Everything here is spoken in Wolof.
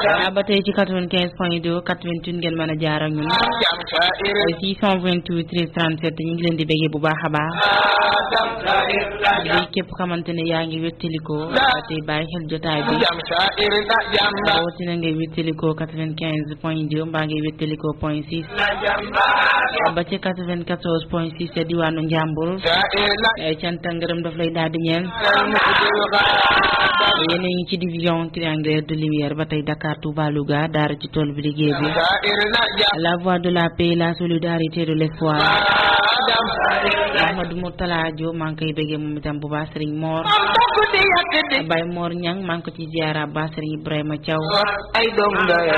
ba tey ci 95.2 88 ngeen mën a jaar ak ñun 628 13 37 ñu ngi leen di béggee bu baax a baax di képp xamante ne yaa ngi wéttalikoo ba tey bàyyi xel jotaay bi rawatina ngay wéttalikoo 95.2 mbaa ngay wéttalikoo point 6 ba ci 94.6 ca diwaanu Njàmbur cant ak ngërëm daf lay daal di ñeel yéen a ngi ci division triangulaire de lumière ba tey Dakar Touba Louga daara ci tool bi liggéey bi la voix de la paix la solidarité de l'espoir Amadou Moutala Dio maa ngi koy bëggee moom itam bu baax Serigne Mor Baye Mor Ñang maa ngi ko ci ziara ba Serigne Ibrahima Thiaw